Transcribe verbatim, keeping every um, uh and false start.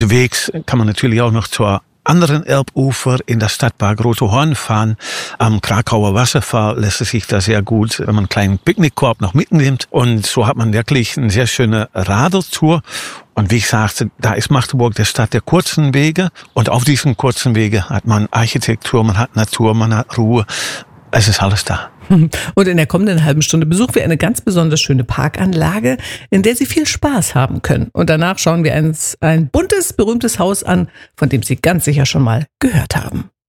Unterwegs kann man natürlich auch noch zur anderen Elbufer in das Stadtpark Große Horn fahren. Am Krakauer Wasserfall lässt es sich da sehr gut, wenn man einen kleinen Picknickkorb noch mitnimmt. Und so hat man wirklich eine sehr schöne Radeltour. Und wie ich sagte, da ist Magdeburg der Stadt der kurzen Wege. Und auf diesen kurzen Wege hat man Architektur, man hat Natur, man hat Ruhe. Es ist alles da. Und in der kommenden halben Stunde besuchen wir eine ganz besonders schöne Parkanlage, in der Sie viel Spaß haben können. Und danach schauen wir uns ein buntes, berühmtes Haus an, von dem Sie ganz sicher schon mal gehört haben.